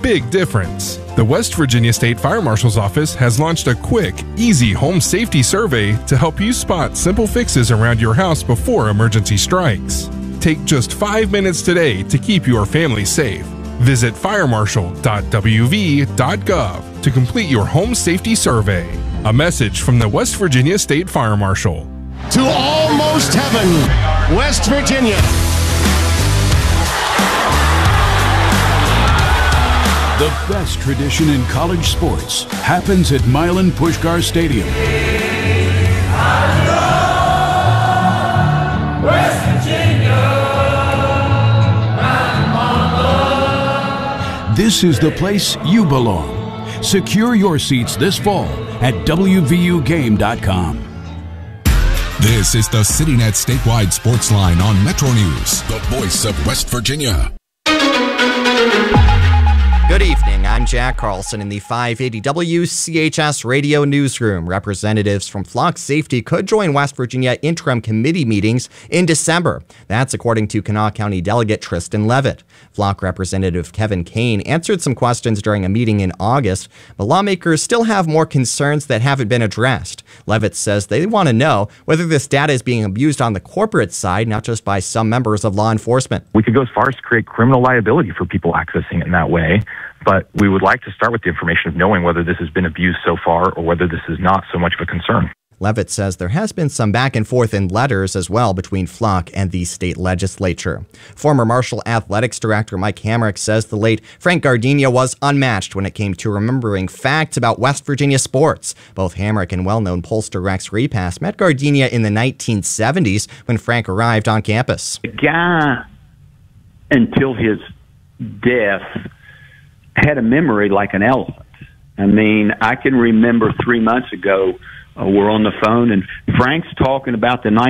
big difference. The West Virginia State Fire Marshal's Office has launched a quick, easy home safety survey to help you spot simple fixes around your house before emergency strikes. Take just 5 minutes today to keep your family safe. Visit firemarshal.wv.gov to complete your home safety survey. A message from the West Virginia State Fire Marshal. To almost heaven, West Virginia. The best tradition in college sports happens at Milan Puskar Stadium. West Virginia. This is the place you belong. Secure your seats this fall at WVUGame.com. This is the CityNet statewide sports line on Metro News, the voice of West Virginia. Good evening. I'm Jack Carlson in the 580 WCHS radio newsroom. Representatives from Flock Safety could join West Virginia interim committee meetings in December. That's according to Kanawha County Delegate Tristan Levitt. Flock Representative Kevin Kane answered some questions during a meeting in August, but lawmakers still have more concerns that haven't been addressed. Levitt says they want to know whether this data is being abused on the corporate side, not just by some members of law enforcement. We could go as far as to create criminal liability for people accessing it in that way. But we would like to start with the information of knowing whether this has been abused so far or whether this is not so much of a concern. Levitt says there has been some back and forth in letters as well between Flock and the state legislature. Former Marshall Athletics Director Mike Hamrick says the late Frank Gardenia was unmatched when it came to remembering facts about West Virginia sports. Both Hamrick and well-known pollster Rex Repass met Gardenia in the 1970s when Frank arrived on campus. The guy, until his death, had a memory like an elephant. I mean, I can remember 3 months ago, we're on the phone, and Frank's talking about the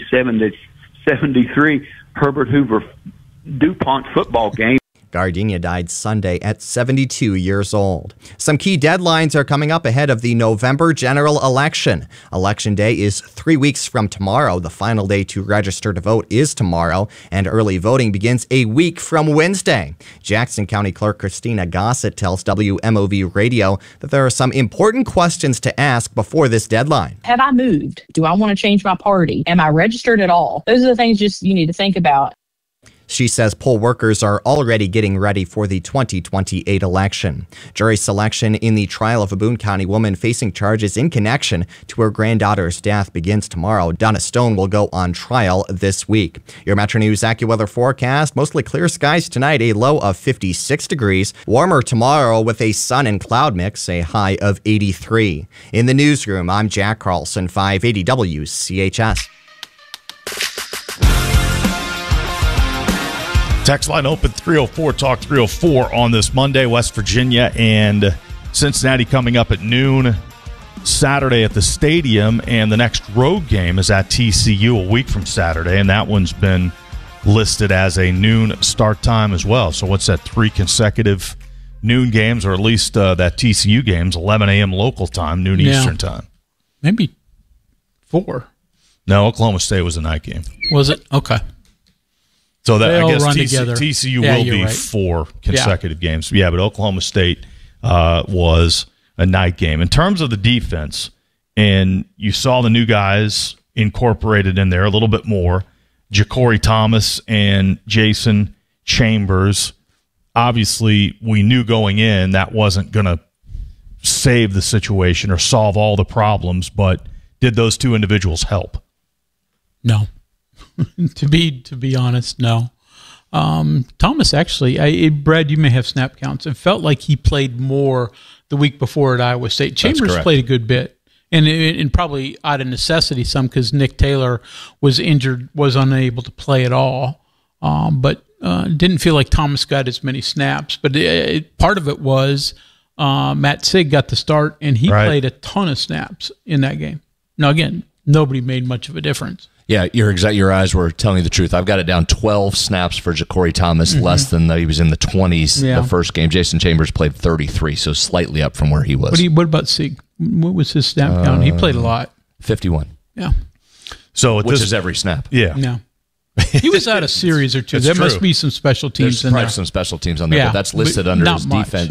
1973 Herbert Hoover DuPont football game. Gardenia died Sunday at 72 years old. Some key deadlines are coming up ahead of the November general election. Election day is 3 weeks from tomorrow. The final day to register to vote is tomorrow, and early voting begins a week from Wednesday. Jackson County Clerk Christina Gossett tells WMOV Radio that there are some important questions to ask before this deadline. Have I moved? Do I want to change my party? Am I registered at all? Those are the things just you need to think about. She says poll workers are already getting ready for the 2028 election. Jury selection in the trial of a Boone County woman facing charges in connection to her granddaughter's death begins tomorrow. Donna Stone will go on trial this week. Your Metro News AccuWeather forecast: mostly clear skies tonight, a low of 56 degrees. Warmer tomorrow with a sun and cloud mix, a high of 83. In the newsroom, I'm Jack Carlson, 580 WCHS. Text line open 304 Talk 304 on this Monday. West Virginia and Cincinnati coming up at noon Saturday at the stadium, and the next road game is at TCU a week from Saturday, and that one's been listed as a noon start time as well. So what's that, 3 consecutive noon games, or at least that TCU game's 11 a.m. local time, noon Eastern time. Maybe 4. No, Oklahoma State was a night game. Was it? Okay. So that, I guess TCU will be right. 4 consecutive games. Yeah, but Oklahoma State was a night game. In terms of the defense, and you saw the new guys incorporated in there a little bit more, Ja'Cory Thomas and Jason Chambers. Obviously, we knew going in that wasn't going to save the situation or solve all the problems, but did those two individuals help? No. To be honest, no. Thomas actually, Brad, you may have snap counts. It felt like he played more the week before at Iowa State. Chambers played a good bit, and probably out of necessity some because Nick Taylor was injured, was unable to play at all. But didn't feel like Thomas got as many snaps. But part of it was Matt Sig got the start, and he played a ton of snaps in that game. Now, again, nobody made much of a difference. Yeah, your eyes were telling you the truth. I've got it down 12 snaps for Ja'Cory Thomas, less than he was in the 20s the first game. Jason Chambers played 33, so slightly up from where he was. What about Sig? What was his snap count? He played a lot. 51. Yeah. So which is every snap. Yeah. No. He was out a series or two. There must be some special teams There's in there. There's some special teams on there, but that's listed under his defense.